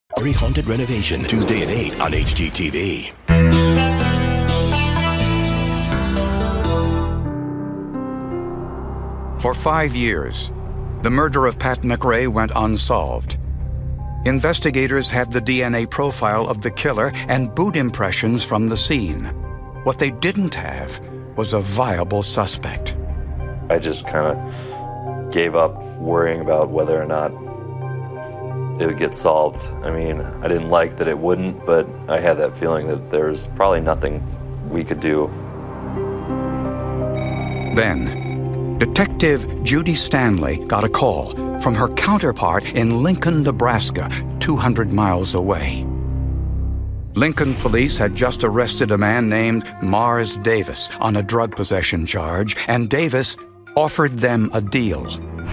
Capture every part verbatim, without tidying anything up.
Very Haunted Renovation, Tuesday at eight on H G T V. For five years, the murder of Pat McRae went unsolved. Investigators had the D N A profile of the killer and boot impressions from the scene. What they didn't have was a viable suspect. I just kind of gave up worrying about whether or not it would get solved. I mean, I didn't like that it wouldn't, but I had that feeling that there's probably nothing we could do. Then, Detective Judy Stanley got a call from her counterpart in Lincoln, Nebraska, two hundred miles away. Lincoln police had just arrested a man named Mars Davis on a drug possession charge, and Davis offered them a deal.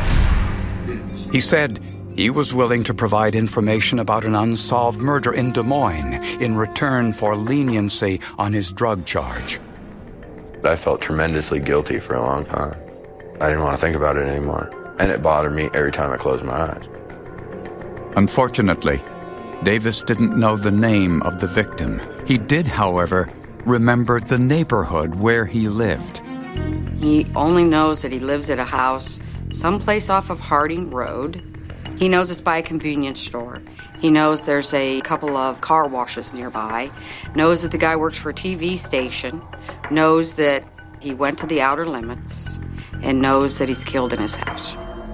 He said he was willing to provide information about an unsolved murder in Des Moines in return for leniency on his drug charge. I felt tremendously guilty for a long time. I didn't want to think about it anymore, and it bothered me every time I closed my eyes. Unfortunately, Davis didn't know the name of the victim. He did, however, remember the neighborhood where he lived. He only knows that he lives at a house someplace off of Harding Road. He knows it's by a convenience store. He knows there's a couple of car washes nearby, knows that the guy works for a T V station, knows that he went to the outer limits, and knows that he's killed in his house.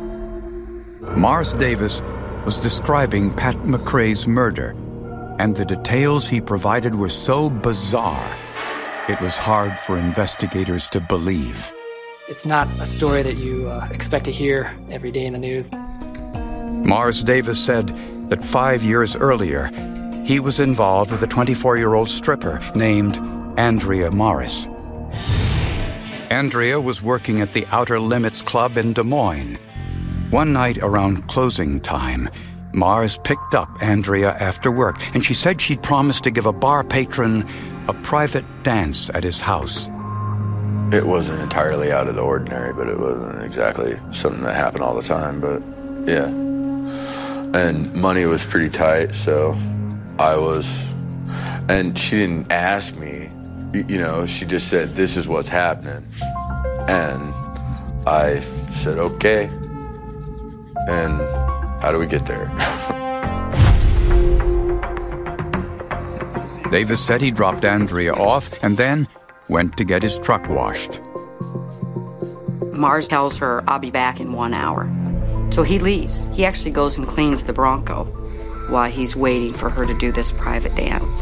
Mars Davis was describing Pat McRae's murder, and the details he provided were so bizarre, it was hard for investigators to believe. It's not a story that you uh, expect to hear every day in the news. Mars Davis said that five years earlier, he was involved with a twenty-four-year-old stripper named Andrea Morris. Andrea was working at the Outer Limits Club in Des Moines. One night around closing time, Mars picked up Andrea after work, and she said she'd promised to give a bar patron a private dance at his house. It wasn't entirely out of the ordinary, but it wasn't exactly something that happened all the time, but yeah. And money was pretty tight, so I was, and she didn't ask me, you know, she just said, this is what's happening. And I said, okay. And how do we get there? Davis said he dropped Andrea off and then went to get his truck washed. Mars tells her, I'll be back in one hour. So he leaves. He actually goes and cleans the Bronco while he's waiting for her to do this private dance.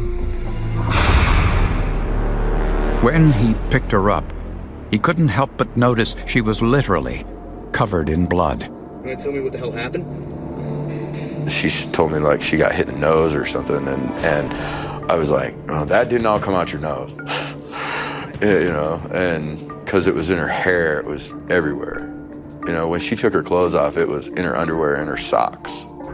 When he picked her up, he couldn't help but notice she was literally covered in blood. You want to tell me what the hell happened? She told me like she got hit in the nose or something, and, and I was like, oh, that didn't all come out your nose. You know, and because it was in her hair, it was everywhere. You know, when she took her clothes off, it was in her underwear and her socks.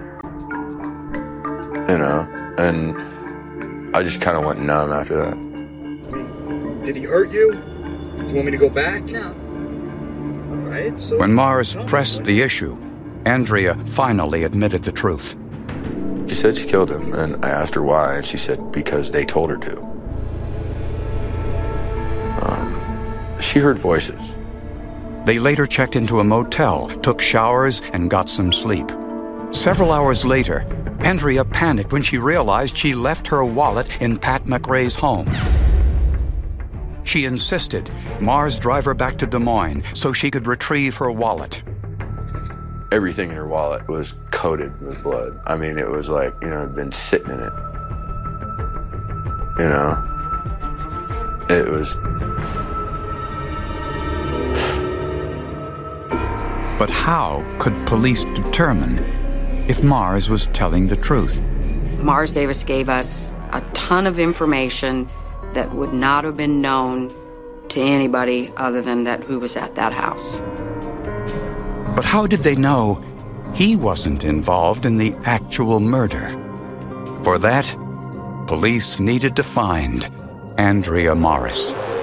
You know, and I just kind of went numb after that. I mean, did he hurt you? Do you want me to go back? No. All right, so... When Mars pressed the issue, Andrea finally admitted the truth. She said she killed him, and I asked her why, and she said because they told her to. Um, she heard voices. They later checked into a motel, took showers, and got some sleep. Several hours later, Andrea panicked when she realized she left her wallet in Pat McRae's home. She insisted Mars drive her back to Des Moines so she could retrieve her wallet. Everything in her wallet was coated with blood. I mean, it was like, you know, it'd been sitting in it. You know? It was... But how could police determine if Mars was telling the truth? Mars Davis gave us a ton of information that would not have been known to anybody other than that who was at that house. But how did they know he wasn't involved in the actual murder? For that, police needed to find Andrea Morris.